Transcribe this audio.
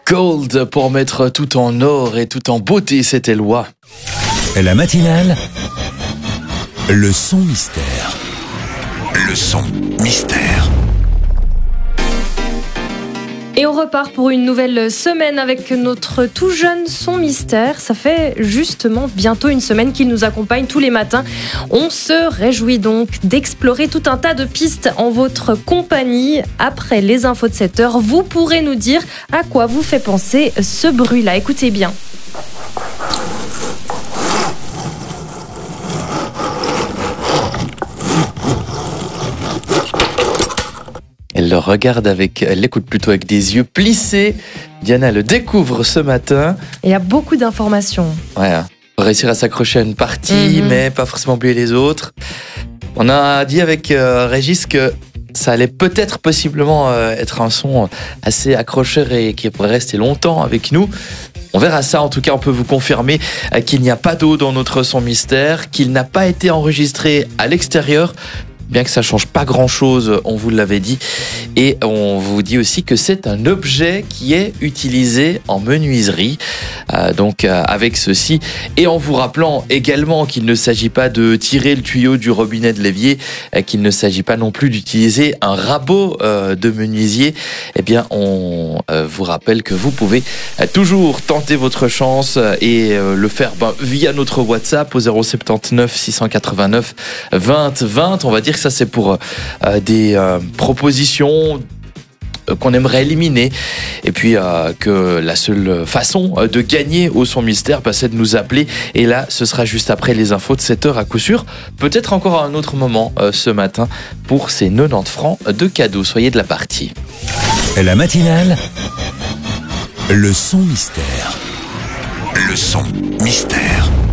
Gold pour mettre tout en or et tout en beauté, c'était Loi. La matinale, le son mystère. Le son mystère. Et on repart pour une nouvelle semaine avec notre tout jeune son mystère. Ça fait justement bientôt une semaine qu'il nous accompagne tous les matins. On se réjouit donc d'explorer tout un tas de pistes en votre compagnie. Après les infos de 7 heures, vous pourrez nous dire à quoi vous fait penser ce bruit-là. Écoutez bien. Elle le regarde elle l'écoute plutôt avec des yeux plissés. Diana le découvre ce matin. Il y a beaucoup d'informations. Ouais, pour réussir à s'accrocher à une partie, mais pas forcément oublier les autres. On a dit avec Régis que ça allait peut-être possiblement être un son assez accrocheur et qui pourrait rester longtemps avec nous. On verra ça, en tout cas on peut vous confirmer qu'il n'y a pas d'eau dans notre son mystère, qu'il n'a pas été enregistré à l'extérieur. Bien que ça change pas grand-chose, on vous l'avait dit. Et on vous dit aussi que c'est un objet qui est utilisé en menuiserie. Donc avec ceci, et en vous rappelant également qu'il ne s'agit pas de tirer le tuyau du robinet de l'évier, qu'il ne s'agit pas non plus d'utiliser un rabot de menuisier, eh bien on vous rappelle que vous pouvez toujours tenter votre chance et le faire via notre WhatsApp au 079 689 20 20. On va dire que ça c'est pour des propositions qu'on aimerait éliminer, et puis que la seule façon de gagner au son mystère, c'est de nous appeler, et là ce sera juste après les infos de 7 heures à coup sûr, peut-être encore à un autre moment ce matin pour ces 90 francs de cadeaux. Soyez de la partie. La matinale, le son mystère. Le son mystère.